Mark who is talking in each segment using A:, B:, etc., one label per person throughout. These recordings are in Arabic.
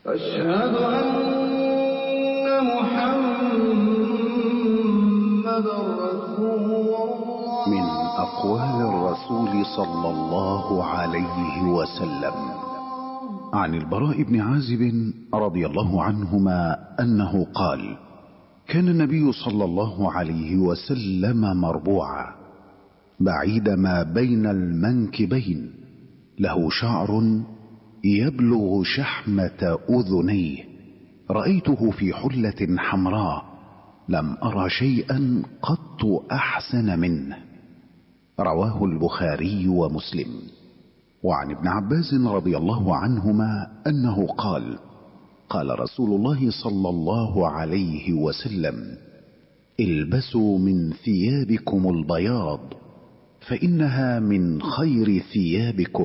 A: أشهد أن محمدًا رسول الله.
B: من أقوال الرسول صلى الله عليه وسلم عن البراء بن عازب رضي الله عنهما أنه قال: كان النبي صلى الله عليه وسلم مربوعا بعيد ما بين المنكبين، له شعر يبلغ شحمة أذنيه، رأيته في حلة حمراء لم أرى شيئا قط أحسن منه. رواه البخاري ومسلم. وعن ابن عباس رضي الله عنهما أنه قال: قال رسول الله صلى الله عليه وسلم: البسوا من ثيابكم البياض فإنها من خير ثيابكم،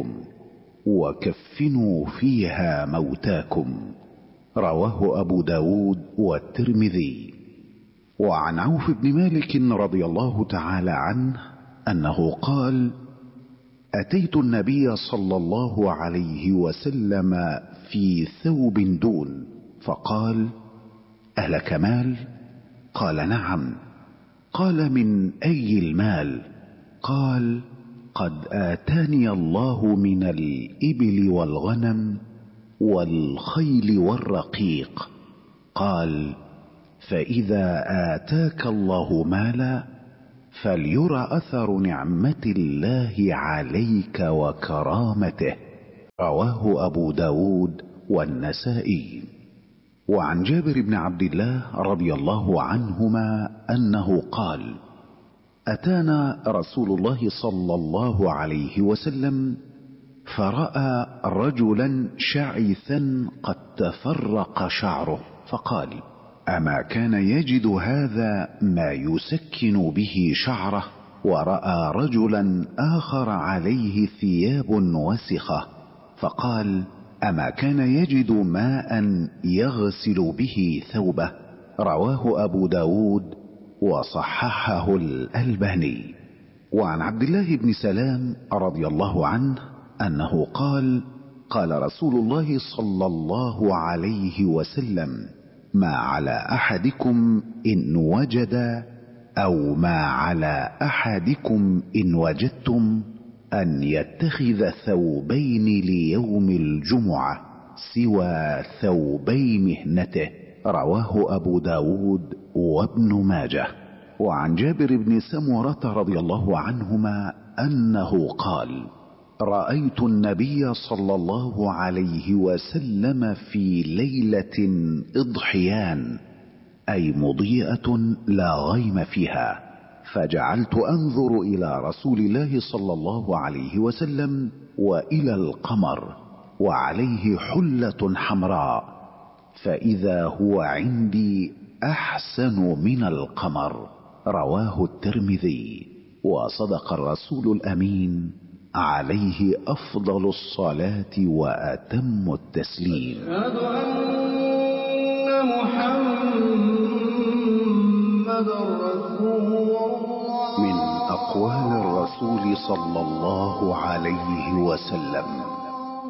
B: وكفنوا فيها موتاكم. رواه أبو داود والترمذي. وعن عوف بن مالك رضي الله تعالى عنه أنه قال: أتيت النبي صلى الله عليه وسلم في ثوب دون، فقال: أهلك مال؟ قال: نعم. قال: من أي المال؟ قال: قد آتاني الله من الإبل والغنم والخيل والرقيق. قال: فإذا آتاك الله مالا فليرى أثر نعمة الله عليك وكرامته. رواه أبو داود والنسائي. وعن جابر بن عبد الله رضي الله عنهما أنه قال: أتانا رسول الله صلى الله عليه وسلم فرأى رجلا شعثا قد تفرق شعره، فقال: أما كان يجد هذا ما يسكن به شعره؟ ورأى رجلا آخر عليه ثياب وسخة، فقال: أما كان يجد ماء يغسل به ثوبه؟ رواه أبو داود وصححه الألباني. وعن عبد الله بن سلام رضي الله عنه أنه قال: قال رسول الله صلى الله عليه وسلم: ما على أحدكم إن وجد، أو ما على أحدكم إن وجدتم، أن يتخذ ثوبين ليوم الجمعة سوى ثوبي مهنته. رواه أبو داود وابن ماجه. وعن جابر بن سمرة رضي الله عنهما أنه قال: رأيت النبي صلى الله عليه وسلم في ليلة إضحيان، أي مضيئة لا غيم فيها، فجعلت أنظر إلى رسول الله صلى الله عليه وسلم وإلى القمر وعليه حلة حمراء، فإذا هو عندي أحسن من القمر. رواه الترمذي. وصدق الرسول الأمين عليه أفضل الصلاة وأتم التسليم.
A: أشهد أن محمدًا رسول الله.
B: من أقوال الرسول صلى الله عليه وسلم